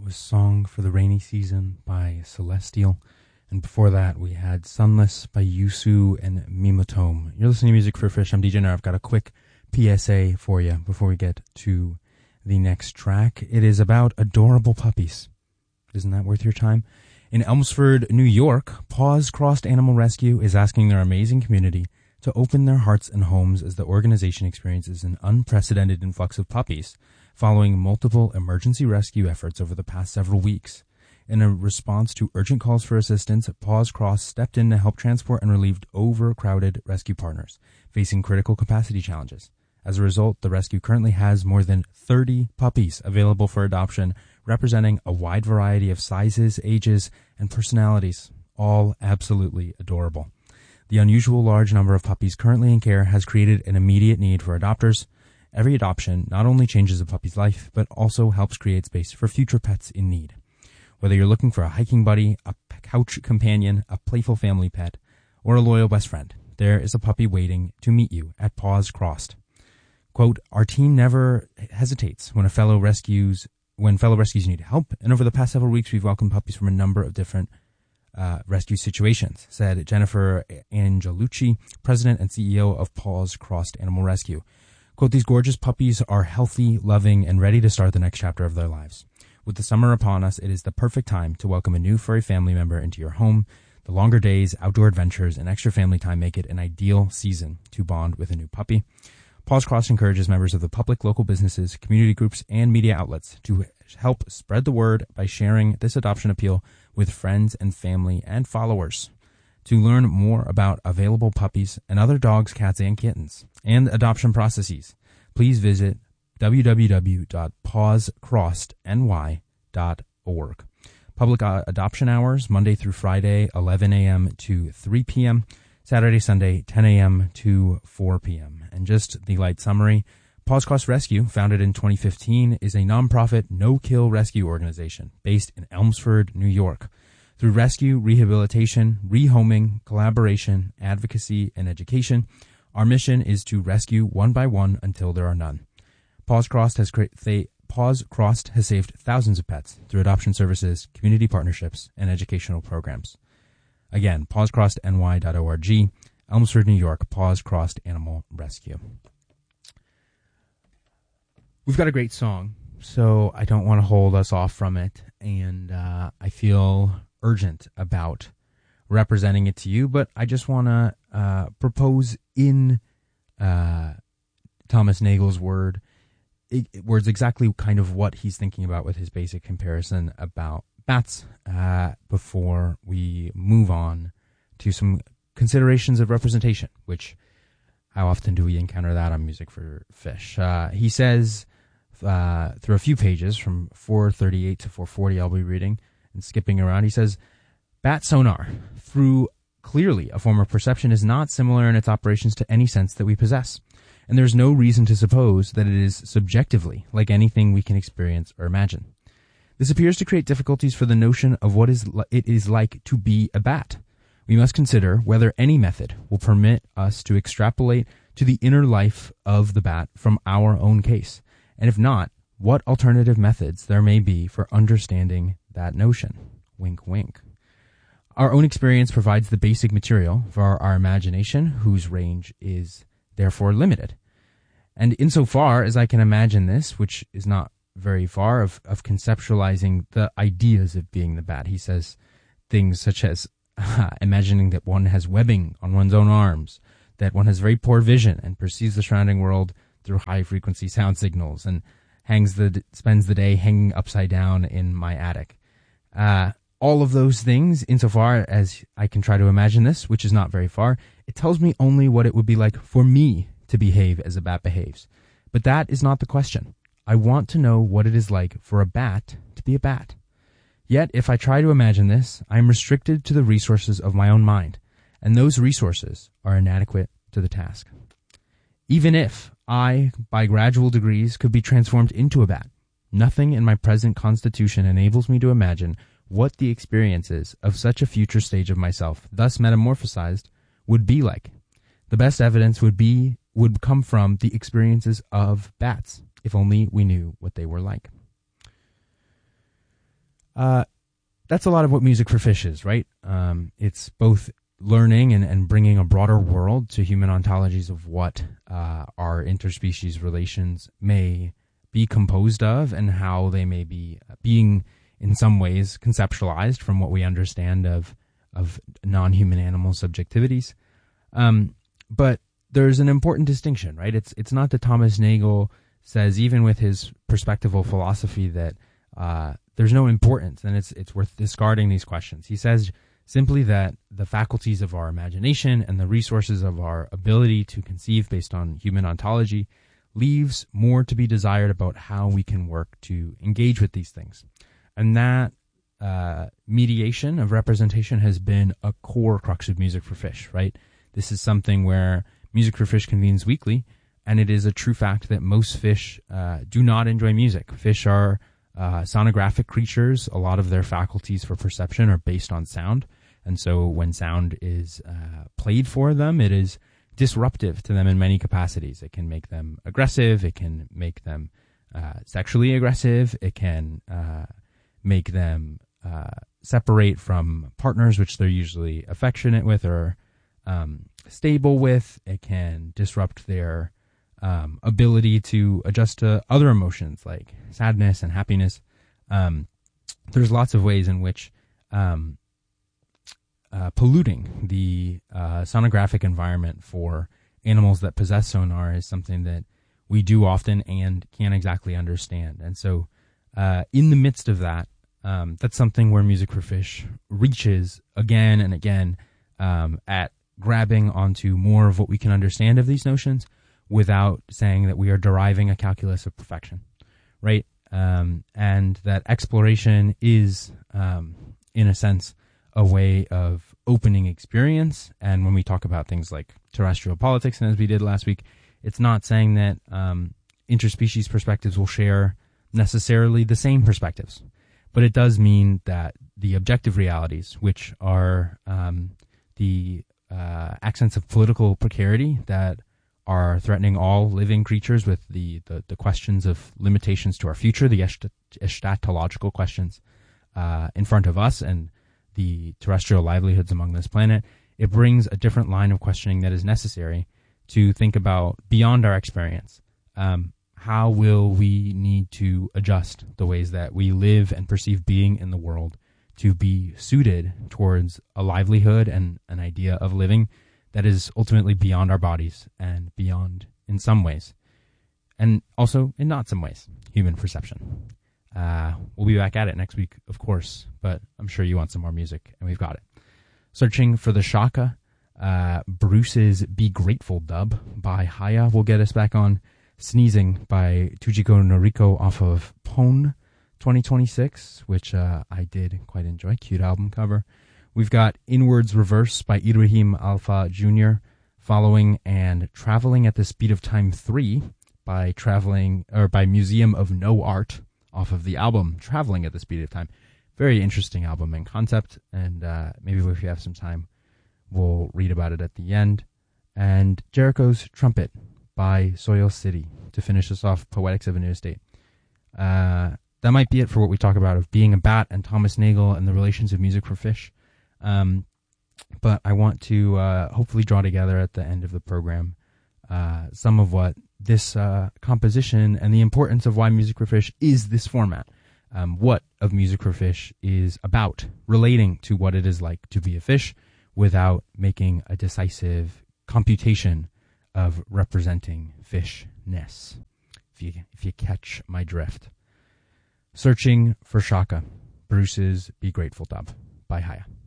was Song for the Rainy Season by Celestial. And before that, we had Sunless by Yusu and Mimotome. You're listening to Music for Fish. I'm DJ Nar. I've got a quick PSA for you before we get to the next track. It is about adorable puppies. Isn't that worth your time? In Elmsford, New York, Paws Crossed Animal Rescue is asking their amazing community to open their hearts and homes as the organization experiences an unprecedented influx of puppies following multiple emergency rescue efforts over the past several weeks. In a response to urgent calls for assistance, Paws Crossed stepped in to help transport and relieve overcrowded rescue partners facing critical capacity challenges. As a result, the rescue currently has more than 30 puppies available for adoption, representing a wide variety of sizes, ages, and personalities, all absolutely adorable. The unusual large number of puppies currently in care has created an immediate need for adopters. Every adoption not only changes a puppy's life, but also helps create space for future pets in need. Whether you're looking for a hiking buddy, a couch companion, a playful family pet, or a loyal best friend, there is a puppy waiting to meet you at Paws Crossed. Quote, "Our team never hesitates when fellow rescues need help, and over the past several weeks we've welcomed puppies from a number of different rescue situations," said Jennifer Angelucci, president and CEO of Paws Crossed Animal Rescue. Quote, "These gorgeous puppies are healthy, loving, and ready to start the next chapter of their lives. With the summer upon us, it is the perfect time to welcome a new furry family member into your home. The longer days, outdoor adventures, and extra family time make it an ideal season to bond with a new puppy." Paws Crossed encourages members of the public, local businesses, community groups, and media outlets to help spread the word by sharing this adoption appeal with friends and family and followers. To learn more about available puppies and other dogs, cats, and kittens, and adoption processes, please visit www.pawscrossedny.org. Public adoption hours, Monday through Friday, 11 a.m. to 3 p.m., Saturday, Sunday, 10 a.m. to 4 p.m. And just the light summary, Paws Crossed Rescue, founded in 2015, is a nonprofit no-kill rescue organization based in Elmsford, New York. Through rescue, rehabilitation, rehoming, collaboration, advocacy, and education, our mission is to rescue one by one until there are none. Paws Crossed has saved thousands of pets through adoption services, community partnerships, and educational programs. Again, pawscrossedny.org, Elmsford, New York, Paws Crossed Animal Rescue. We've got a great song, so I don't want to hold us off from it, and I feel urgent about representing it to you, but I just want to propose in Thomas Nagel's words exactly kind of what he's thinking about with his basic comparison about bats before we move on to some considerations of representation, which how often do we encounter that on Music for Fish? He says through a few pages from 438 to 440 I'll be reading and skipping around. He says, "Bat sonar, through clearly a form of perception, is not similar in its operations to any sense that we possess, and there's no reason to suppose that it is subjectively like anything we can experience or imagine. This appears to create difficulties for the notion of what it is like to be a bat. We must consider whether any method will permit us to extrapolate to the inner life of the bat from our own case, and if not, what alternative methods there may be for understanding that notion." Wink, wink. Our own experience provides the basic material for our imagination, whose range is therefore limited. And insofar as I can imagine this, which is not very far of conceptualizing the ideas of being the bat, he says things such as imagining that one has webbing on one's own arms, that one has very poor vision and perceives the surrounding world through high-frequency sound signals, and spends the day hanging upside down in my attic. All of those things, insofar as I can try to imagine this, which is not very far, it tells me only what it would be like for me to behave as a bat behaves. But that is not the question. I want to know what it is like for a bat to be a bat. Yet, if I try to imagine this, I am restricted to the resources of my own mind, and those resources are inadequate to the task. Even if I, by gradual degrees, could be transformed into a bat, nothing in my present constitution enables me to imagine what the experiences of such a future stage of myself, thus metamorphosized, would be like. The best evidence would come from the experiences of bats, if only we knew what they were like. that's a lot of what Music for Fish is, right? It's both learning and bringing a broader world to human ontologies of what our interspecies relations may be composed of and how they may be being, in some ways, conceptualized from what we understand of non-human animal subjectivities. But there's an important distinction, right? It's not that Thomas Nagel says, even with his perspectival philosophy, that there's no importance and it's worth discarding these questions. He says simply that the faculties of our imagination and the resources of our ability to conceive based on human ontology leaves more to be desired about how we can work to engage with these things. And that mediation of representation has been a core crux of Music for Fish, right? This is something where Music for Fish convenes weekly, and it is a true fact that most fish do not enjoy music. Fish are sonographic creatures. A lot of their faculties for perception are based on sound. And so when sound is played for them, it is disruptive to them in many capacities. It can make them aggressive. It can make them sexually aggressive. It can make them separate from partners, which they're usually affectionate with or stable with. It can disrupt their ability to adjust to other emotions like sadness and happiness. There's lots of ways in which polluting the sonographic environment for animals that possess sonar is something that we do often and can't exactly understand. And so in the midst of that, that's something where Music for Fish reaches again and again at grabbing onto more of what we can understand of these notions without saying that we are deriving a calculus of perfection, right? And that exploration is, in a sense, a way of opening experience. And when we talk about things like terrestrial politics, and as we did last week, it's not saying that interspecies perspectives will share necessarily the same perspectives. But it does mean that the objective realities, which are the accents of political precarity that are threatening all living creatures with the questions of limitations to our future, the eschatological questions in front of us and the terrestrial livelihoods among this planet, it brings a different line of questioning that is necessary to think about beyond our experience. How will we need to adjust the ways that we live and perceive being in the world to be suited towards a livelihood and an idea of living that is ultimately beyond our bodies and beyond, in some ways, and also in not some ways, human perception. We'll be back at it next week, of course, but I'm sure you want some more music, and we've got it. Searching for the Shaka, Bruce's Be Grateful dub by Haya will get us back on. Sneezing by Tujiko Noriko off of Pone 2026, which I did quite enjoy. Cute album cover. We've got Inwards Reverse by Ibrahim Alpha Jr. following, and Traveling at the Speed of Time 3 by Museum of No Art off of the album Traveling at the Speed of Time. Very interesting album and concept, and maybe if we have some time, we'll read about it at the end. And Jericho's Trumpet by Soil City to finish us off, Poetics of a New State. That might be it for what we talk about of being a bat and Thomas Nagel and the relations of Music for Fish. But I want to hopefully draw together at the end of the program some of what this composition and the importance of why Music for Fish is this format. What of Music for Fish is about, relating to what it is like to be a fish without making a decisive computation of representing fishness, if you catch my drift. Searching for Shaka, Bruce's Be Grateful dub by Haya.